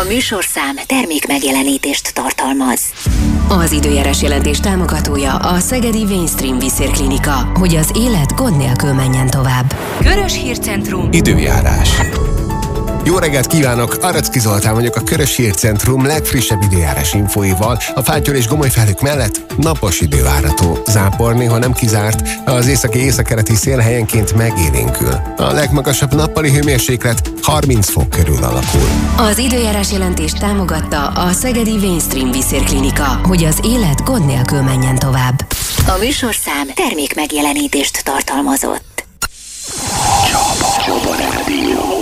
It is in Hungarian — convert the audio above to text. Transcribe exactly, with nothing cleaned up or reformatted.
A műsorszám termék megjelenítést tartalmaz. Az időjárás jelentés támogatója a Szegedi Mainstream Vízérklinika, hogy az élet gond nélkül menjen tovább. Körös Hírcentrum. Időjárás. Jó reggelt kívánok! Aracki Zoltán vagyok, a Körös Hírcentrum legfrissebb időjárás infóival. A fátyol és gomoly felhők mellett napos idő várható. Zápor néha nem kizárt, az északi északkeleti szél helyenként megélénkül. A legmagasabb nappali hőmérséklet harminc fok körül alakul. Az időjárás jelentést támogatta a Szegedi Mainstream Vízérklinika, hogy az élet gond nélkül menjen tovább. A műsorszám termék megjelenítést tartalmazott. Csaba Rádió.